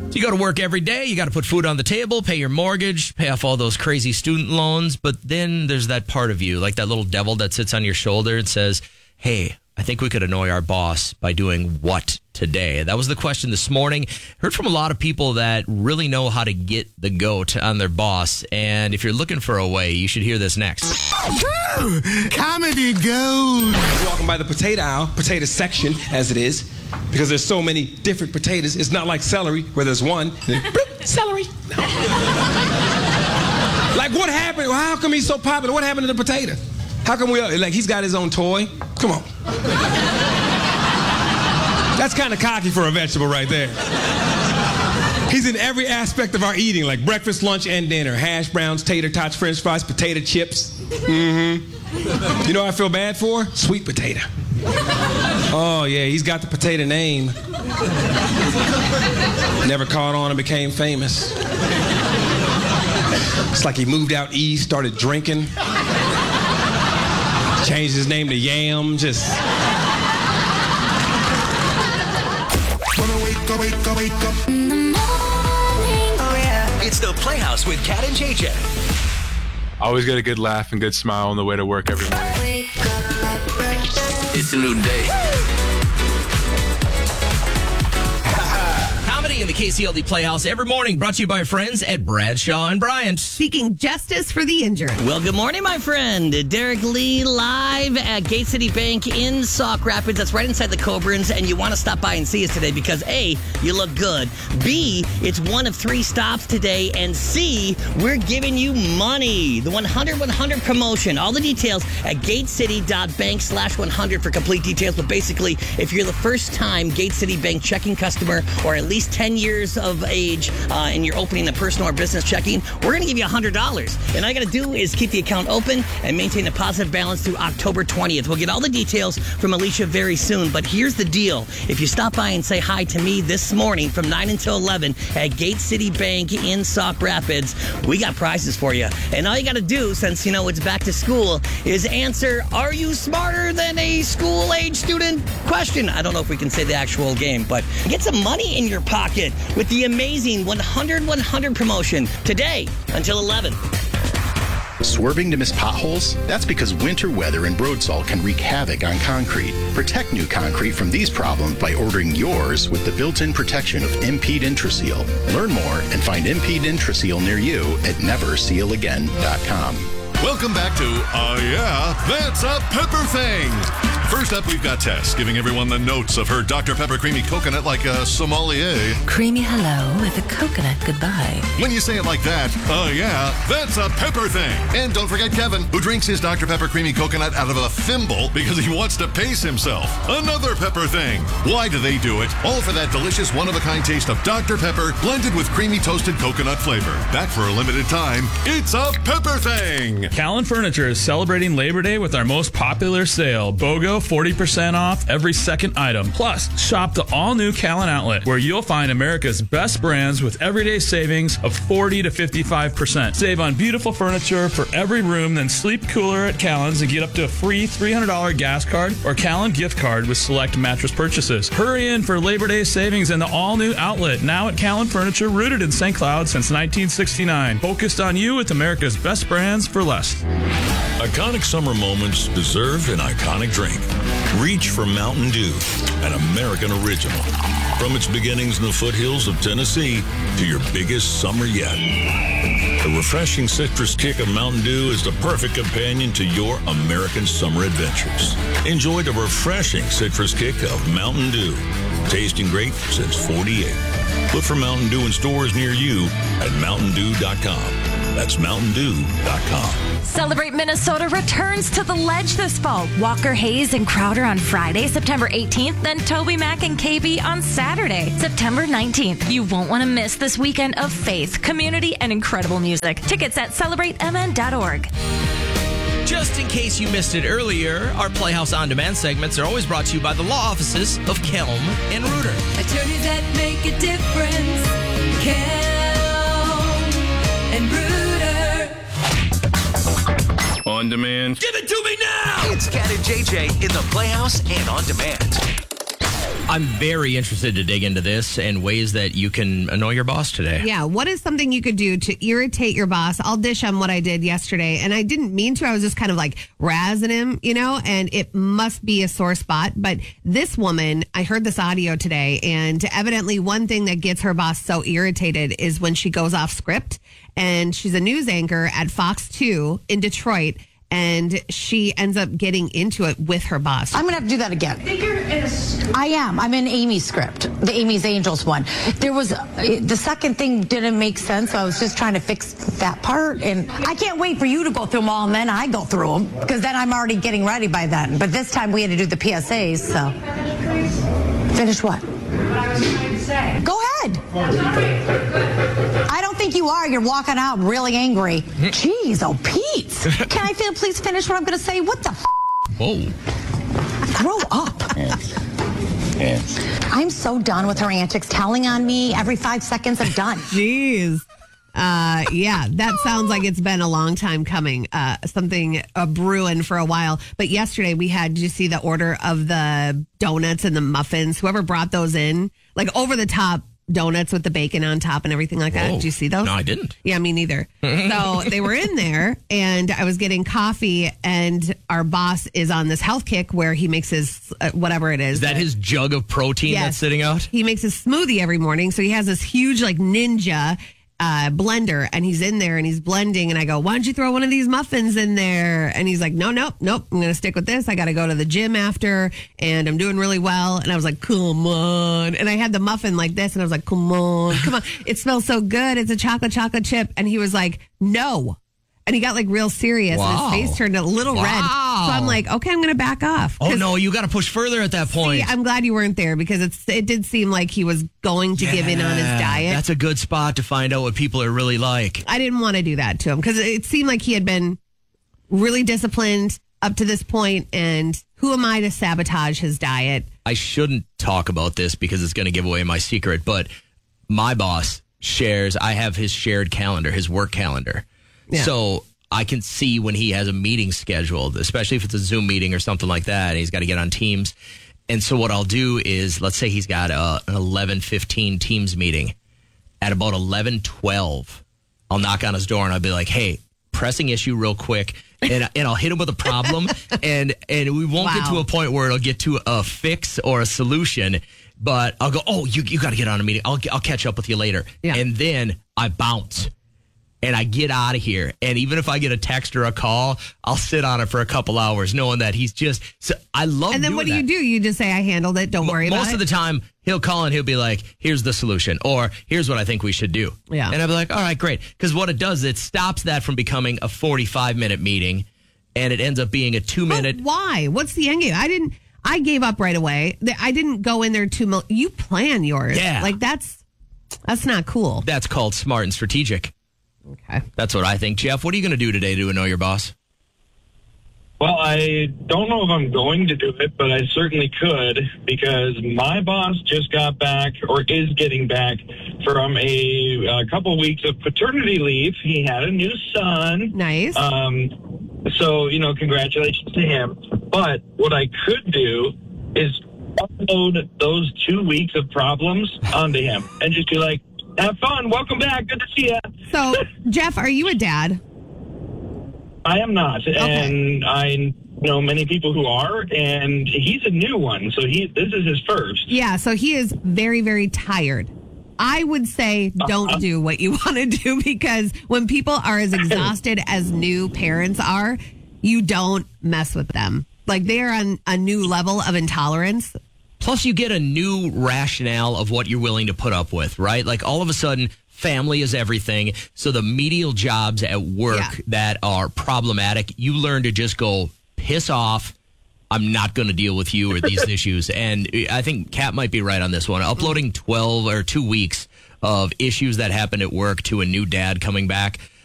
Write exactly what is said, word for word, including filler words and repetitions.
You go to work every day, you got to put food on the table, pay your mortgage, pay off all those crazy student loans. But then there's that part of you, like that little devil that sits on your shoulder and says, hey, I think we could annoy our boss by doing what today? That was the question this morning. Heard from a lot of people that really know how to get the goat on their boss. And if you're looking for a way, you should hear this next. Woo! Comedy gold. Walking by the potato aisle, potato section as it is, because there's so many different potatoes. It's not like celery where there's one. Then, bloop, celery. No. Like what happened? Well, how come he's so popular? What happened to the potato? How come we, like he's got his own toy? Come on. That's kind of cocky for a vegetable right there. He's in every aspect of our eating, like breakfast, lunch, and dinner. Hash browns, tater tots, french fries, potato chips. Mm-hmm. You know what I feel bad for? Sweet potato. Oh, yeah, he's got the potato name. Never caught on and became famous. It's like he moved out east, started drinking. Changed his name to Yam, just... Wanna wake up, wake up, wake up in the morning. Oh, yeah. It's the Playhouse with Kat and J J. Always get a good laugh and good smile on the way to work every morning. Wake up like breakfast. It's a new day. Comedy in the K C L D Playhouse every morning, brought to you by our friends at Bradshaw and Bryant. Seeking justice for the injured. Well, good morning, my friend. Derek Lee live at Gate City Bank in Sauk Rapids. That's right inside the Cobrans, and you want to stop by and see us today because A, you look good. B, it's one of three stops today, and C, we're giving you money. The one hundred one hundred promotion. All the details at gatecity.bank slash 100 for complete details. But basically, if you're the first time Gate City Bank checking customer or at least ten years of age uh, and you're opening a personal or business checking, we're going to give you one hundred dollars. And all you got to do is keep the account open and maintain a positive balance through October twentieth. We'll get all the details from Alicia very soon. But here's the deal. If you stop by and say hi to me this morning from nine until eleven at Gate City Bank in Sauk Rapids, we got prizes for you. And all you got to do, since, you know, it's back to school, is answer, are you smarter than a school-age student? Question. I don't know if we can say the actual game, but get some money in your pocket with the amazing one hundred one hundred promotion today until eleven. Swerving to miss potholes? That's because winter weather and road salt can wreak havoc on concrete. Protect new concrete from these problems by ordering yours with the built-in protection of Impede Intraseal. Learn more and find Impede Intraseal near you at never seal again dot com. Welcome back to Uh Yeah, That's a Pepper Thing. First up, we've got Tess giving everyone the notes of her Doctor Pepper Creamy Coconut like a sommelier. Creamy hello with a coconut goodbye. When you say it like that, uh yeah, that's a pepper thing. And don't forget Kevin, who drinks his Doctor Pepper Creamy Coconut out of a thimble because he wants to pace himself. Another pepper thing. Why do they do it? All for that delicious one-of-a-kind taste of Doctor Pepper blended with creamy toasted coconut flavor. Back for a limited time, it's a pepper thing. Callan Furniture is celebrating Labor Day with our most popular sale, BOGO forty percent off every second item. Plus, shop the all-new Callan Outlet, where you'll find America's best brands with everyday savings of forty to fifty-five percent. Save on beautiful furniture for every room, then sleep cooler at Callan's and get up to a free three hundred dollars gas card or Callan gift card with select mattress purchases. Hurry in for Labor Day savings in the all-new outlet, now at Callan Furniture, rooted in Saint Cloud since nineteen sixty-nine. Focused on you with America's best brands for less. Iconic summer moments deserve an iconic drink. Reach for Mountain Dew, an American original. From its beginnings in the foothills of Tennessee to your biggest summer yet. The refreshing citrus kick of Mountain Dew is the perfect companion to your American summer adventures. Enjoy the refreshing citrus kick of Mountain Dew. Tasting great since forty-eight. Look for Mountain Dew in stores near you at mountain dew dot com. That's mountain dew dot com. Celebrate Minnesota returns to the Ledge this fall. Walker Hayes and Crowder on Friday, September eighteenth, then Toby Mac and K B on Saturday, September nineteenth. You won't want to miss this weekend of faith, community, and incredible music. Tickets at celebrate m n dot org. Just in case you missed it earlier, our Playhouse On Demand segments are always brought to you by the law offices of Kelm and Reuter. Attorneys that make a difference. Kelm and Reuter. On demand. Give it to me now! It's Kat and J J in the Playhouse and On Demand. I'm very interested to dig into this and ways that you can annoy your boss today. Yeah, what is something you could do to irritate your boss? I'll dish on what I did yesterday, and I didn't mean to. I was just kind of like razzing him, you know, and it must be a sore spot. But this woman, I heard this audio today, and evidently one thing that gets her boss so irritated is when she goes off script, and she's a news anchor at Fox two in Detroit, and she ends up getting into it with her boss. I'm going to have to do that again. I am. I'm in Amy's script, the Amy's Angels one. There was, the second thing didn't make sense, so I was just trying to fix that part. And I can't wait for you to go through them all, and then I go through them, because then I'm already getting ready by then. But this time we had to do the P S As, so. Finish what? What I was trying to say. Go ahead. I don't think you are. You're walking out really angry. Jeez, oh, Pete. Can I feel, please finish what I'm going to say? What the f? Whoa. Grow up. I'm so done with her antics, telling on me every five seconds. I'm done. Jeez. Uh, yeah, that sounds like it's been a long time coming. Uh, something uh, brewing for a while. But yesterday we had, did you see the order of the donuts and the muffins? Whoever brought those in, like over the top donuts with the bacon on top and everything like that. Whoa. Did you see those? No, I didn't. Yeah, me neither. So they were in there, and I was getting coffee, and our boss is on this health kick where he makes his, uh, whatever it is. Is that his jug of protein Yes. that's sitting out? He makes his smoothie every morning. So he has this huge, like, ninja uh, blender, and he's in there and he's blending. And I go, why don't you throw one of these muffins in there? And he's like, no, nope, nope. I'm going to stick with this. I got to go to the gym after, and I'm doing really well. And I was like, come on. And I had the muffin like this, and I was like, come on, come on. It smells so good. It's a chocolate chocolate chip. And he was like, no. And he got like real serious, Wow. and his face turned a little Wow. red. So I'm like, okay, I'm going to back off. Oh, no, you got to push further at that point. See, I'm glad you weren't there, because it's it did seem like he was going to give in on his diet. That's a good spot to find out what people are really like. I didn't want to do that to him, because it seemed like he had been really disciplined up to this point, and who am I to sabotage his diet? I shouldn't talk about this because it's going to give away my secret, but my boss shares, I have his shared calendar, his work calendar. Yeah. So I can see when he has a meeting scheduled, especially if it's a Zoom meeting or something like that, and he's got to get on Teams. And so what I'll do is, let's say he's got a, an eleven fifteen Teams meeting. At about eleven twelve, I'll knock on his door and I'll be like, hey, pressing issue real quick. And, and I'll hit him with a problem, and, and we won't get Wow. to a point where it'll get to a fix or a solution. But I'll go, oh, you, you got to get on a meeting. I'll, I'll catch up with you later. Yeah. And then I bounce. And I get out of here. And even if I get a text or a call, I'll sit on it for a couple hours knowing that he's just, so I love And then doing what do that. you do? You just say, I handled it. Don't worry about Most it. of the time, he'll call and he'll be like, here's the solution, or here's what I think we should do. Yeah. And I'll be like, all right, great. Because what it does, it stops that from becoming a forty-five minute meeting, and it ends up being a two minute. But why? What's the end game? I didn't, I gave up right away. I didn't go in there too much. You plan yours. Yeah. Like that's, that's not cool. That's called smart and strategic. Okay. That's what I think. Jeff, what are you going to do today to annoy your boss? Well, I don't know if I'm going to do it, but I certainly could, because my boss just got back, or is getting back, from a, a couple weeks of paternity leave. He had a new son. Nice. Um, so, you know, congratulations to him. But what I could do is upload those two weeks of problems onto him and just be like, have fun. Welcome back. Good to see you. So, Jeff, are you a dad? I am not, and I know many people who are, and he's a new one, so he this is his first. Yeah, so he is very, very tired. I would say don't Uh-huh. do what you want to do, because when people are as exhausted as new parents are, you don't mess with them. Like, they are on a new level of intolerance. Plus, you get a new rationale of what you're willing to put up with, right? Like, all of a sudden, family is everything. So the medial jobs at work Yeah. that are problematic, you learn to just go, piss off. I'm not going to deal with you or these issues. And I think Kat might be right on this one. Uploading twelve or two weeks of issues that happened at work to a new dad coming back,